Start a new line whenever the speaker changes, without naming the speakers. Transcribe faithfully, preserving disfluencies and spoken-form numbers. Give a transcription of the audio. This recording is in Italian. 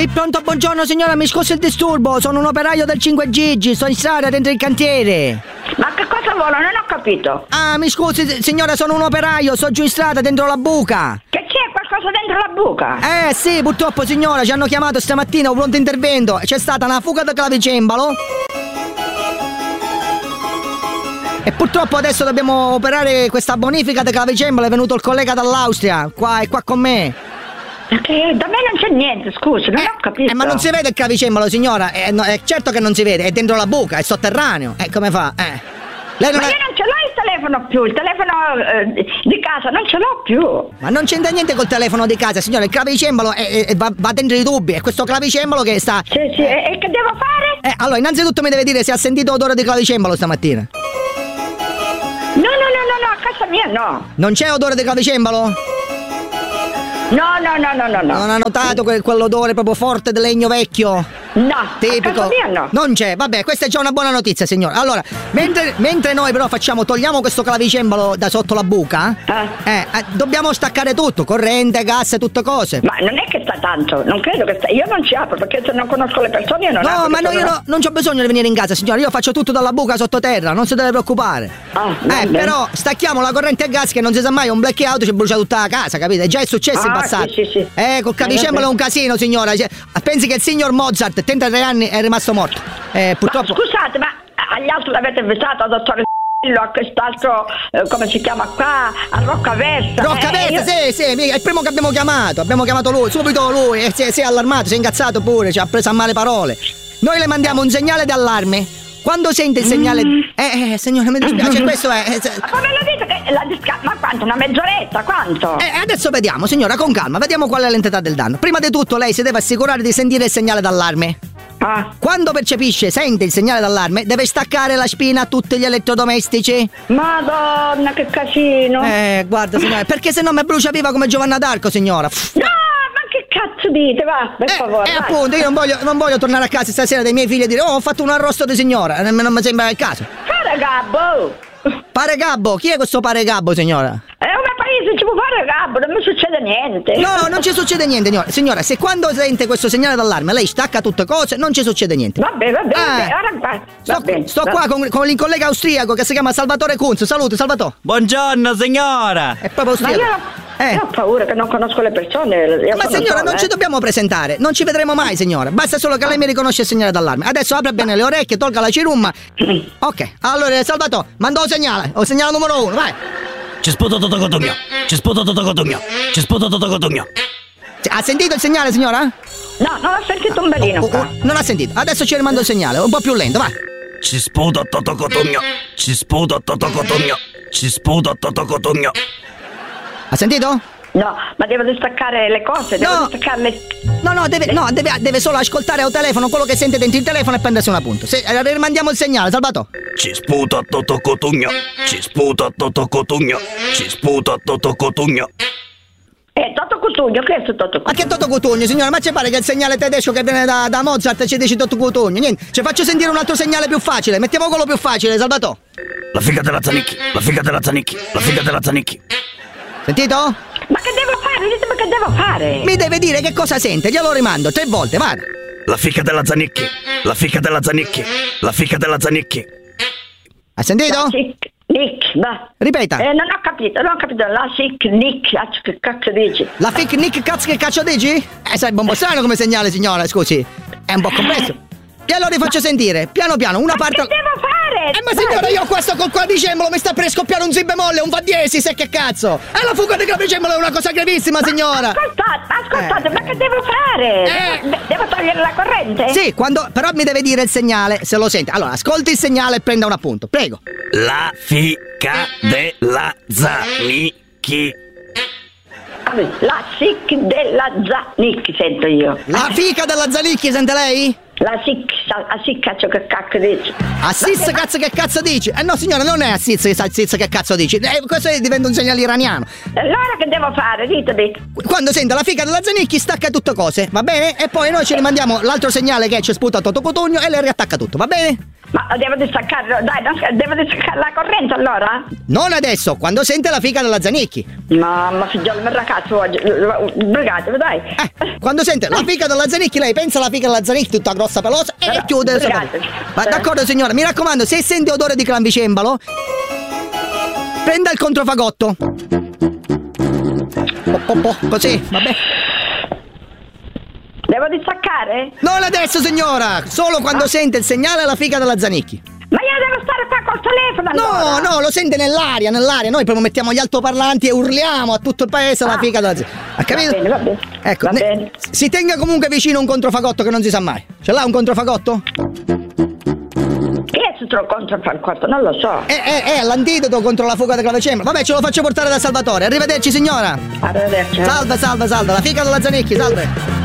Sì, pronto, buongiorno signora, mi scusi il disturbo, sono un operaio del cinque Gigi, sto in strada dentro il cantiere.
Ma che cosa vuole? Non ho capito.
Ah, mi scusi signora, sono un operaio, sto giù in strada dentro la buca.
Che c'è qualcosa dentro la buca?
Eh sì, purtroppo signora, ci hanno chiamato stamattina, un pronto intervento, c'è stata una fuga da clavicembalo. E purtroppo adesso dobbiamo operare questa bonifica da clavicembalo, è venuto il collega dall'Austria, qua è qua con me.
Che da me non c'è niente, scusi, non
eh,
ho capito.
Eh, ma non si vede il clavicembalo, signora? Eh, no, eh, certo che non si vede, è dentro la buca, è sotterraneo. Eh, come fa? Eh.
Lei non ma è... io non ce l'ho il telefono più, il telefono eh, di casa non ce l'ho più.
Ma non c'entra niente col telefono di casa, signora, il clavicembalo è, è, va, va dentro i tubi, è questo clavicembalo che sta...
Sì, sì, eh. e che devo fare?
Eh, allora, innanzitutto mi deve dire se ha sentito odore di clavicembalo stamattina.
No, no, no, no, no, a casa mia no.
Non c'è odore di clavicembalo?
No, no, no, no, no, no.
Non ha notato que- quell'odore proprio forte del legno vecchio?
No,
tipico.
A casa mia no.
Non c'è, vabbè, questa è già una buona notizia, signora. Allora, mentre, mentre noi però facciamo, togliamo questo clavicembalo da sotto la buca,
eh.
Eh, eh, dobbiamo staccare tutto, corrente, gas, tutte cose.
Ma non è che sta tanto, non credo che sta. Io non ci apro perché se non conosco le persone io non
no,
apro.
Ma no, io no, non c'ho bisogno di venire in casa, signora. Io faccio tutto dalla buca sottoterra, non si deve preoccupare.
Ah,
eh, però stacchiamo la corrente a gas che non si sa mai, un blackout ci brucia tutta la casa, capite? Già è successo
ah,
in passato.
Sì, sì, sì.
Eh, col clavicembalo è un casino, signora. Cioè, pensi che il signor Mozart, trentatré anni, è rimasto morto. Eh, purtroppo.
Ma scusate, ma agli altri l'avete avvisato, dottore a quest'altro, eh, come si chiama qua, a Roccaversa.
Roccaversa,
eh, io...
sì, sì, è il primo che abbiamo chiamato. Abbiamo chiamato lui, subito lui, e si, si è allarmato, si è incazzato pure, ci ha preso a male parole. Noi le mandiamo un segnale d'allarme. Quando sente il segnale. Mm. Eh, eh, signora, mi dispiace, mm-hmm. questo è. Eh,
ma me lo dite che la disca... Ma quanto? Una mezz'oretta? Quanto?
Eh, adesso vediamo, signora, con calma, vediamo qual è l'entità del danno. Prima di tutto lei si deve assicurare di sentire il segnale d'allarme.
Ah.
Quando percepisce, sente il segnale d'allarme, deve staccare la spina a tutti gli elettrodomestici.
Madonna, che casino!
Eh, guarda, signora, perché se no mi brucia viva come Giovanna d'Arco, signora.
No! Che cazzo dite, va, per
eh,
favore.
E eh, appunto, io non voglio, non voglio tornare a casa stasera dai miei figli e dire oh, ho fatto un arrosto di signora, non, non mi sembra il caso.
Pare Gabbo!
Pare Gabbo? Chi è questo Pare Gabbo, signora?
È un paese, ci può fare Gabbo, non mi succede niente.
No, non ci succede niente, signora. Signora, se quando sente questo segnale d'allarme lei stacca tutte cose, non ci succede niente.
Vabbè, vabbè,
eh,
ora qua.
Sto,
bene,
sto qua con, con il collega austriaco che si chiama Salvatore Kunz. Salute, Salvatore.
Buongiorno, signora.
È proprio austriaco.
Ma io... Eh. Io ho paura che non conosco le persone. Io
ma signora, sola, non eh. ci dobbiamo presentare, non ci vedremo mai, signora. Basta solo che lei mi riconosce il segnale d'allarme. Adesso apra bene le orecchie, tolga la cirumma. Ok, allora Salvatore, manda un segnale, o segnale numero uno, vai.
Ci sputo tutto cotugno, ci sputo tutto cotugno, ci sputo tutto cotugno.
Ha sentito il segnale, signora?
No, non ho sentito un belino.
Oh, oh, non ha sentito, adesso ci rimando il segnale, un po' più lento, vai.
Ci sputo tutto cotugno, ci sputo tutto cotugno, ci sputo tutto cotugno.
Ha sentito?
No, ma devo distaccare le cose, devo
no.
distaccarle.
No, no, deve, no deve, deve solo ascoltare al telefono quello che sente dentro il telefono e prendersi un appunto. Se, eh, rimandiamo il segnale, Salvatore.
Ci sputa tutto cotugno, ci sputa tutto cotugno, ci sputa tutto cotugno.
Eh, Toto Cotugno, che è questo Toto Cotugno?
Ma che Toto Cotugno, signora? Ma ci pare che il segnale tedesco che viene da, da Mozart ci dice Toto Cotugno? Niente, ci faccio sentire un altro segnale più facile. Mettiamo quello più facile, Salvatore.
La figa della Zanicchi, la figa della Zanicchi, la figa della Zanicchi.
Sentito?
Ma che devo fare? Ditemi che devo fare.
Mi deve dire che cosa sente, glielo rimando tre volte, vai.
La fica della Zanicchi, la fica della Zanicchi, la fica della Zanicchi.
Ha sentito?
Sic, Nick, va.
Ripeta.
Eh, non ho capito, non ho capito. La sic, Nick, che cazzo dici?
La fic, Nick, cazzo che cazzo dici? Eh, sarebbe un po' strano come segnale, signora, scusi. È un po' complesso. Che allora rifaccio sentire, piano piano, una
ma
parte...
che devo fare?
Eh, ma signora, io questo col clavicembalo mi sta per scoppiare un si bemolle, un fa diesis, e che cazzo? E la fuga di clavicembalo è una cosa gravissima,
ma
signora.
Ascoltate, ascoltate, eh. ma che devo fare?
Eh.
Devo, devo togliere la corrente?
Sì, quando... però mi deve dire il segnale, se lo sente. Allora, ascolti il segnale e prenda un appunto, prego.
La fica della Zanicchi.
La sic della Zanicchi sento io.
La fica della Zanicchi, sente lei?
La sic, a sì cazzo che cacchio dici?
Assis cazzo che cazzo dici? Eh no signora, non è Assis che Assis che cazzo dici? Eh, questo diventa un segnale iraniano.
Allora che devo fare? Ditemi.
Quando sente la figa della Zanicchi stacca tutte cose, va bene? E poi noi ci rimandiamo l'altro segnale che c'è sputa Toto Cotugno e le riattacca tutto, va bene?
Ma devo distaccare, dai, non, devo distaccare la corrente allora?
Non adesso, quando sente la figa della Zanicchi.
Mamma figliolo, mi ragazzo oggi, brigatevi dai.
Eh, quando sente la figa della Zanicchi, lei pensa alla figa della Zanicchi tutta grossa pelosa e
Però,
chiude.
brigatevi.
Ma d'accordo signora, mi raccomando, se sente odore di clavicembalo, prenda il controfagotto. Po, po, po, così, vabbè.
Devo distaccare?
Non adesso signora, solo quando ah. sente il segnale alla figa della Zanicchi.
Ma io devo stare qua col telefono allora?
No, no, lo sente nell'aria, nell'aria. Noi proprio mettiamo gli altoparlanti e urliamo a tutto il paese la
ah.
figa della Zanicchi. Ha capito?
Va bene, va bene.
Ecco,
va
ne-
bene.
si tenga comunque vicino un controfagotto che non si sa mai. Ce l'ha un controfagotto?
Che è tutto contro il quarto? Non lo so.
Eh, eh, eh, l'antidoto contro la fuga del clavicembalo. Vabbè, ce lo faccio portare da Salvatore. Arrivederci signora.
Arrivederci.
Salve, salve, salve. La figa della Zanicchi, salve.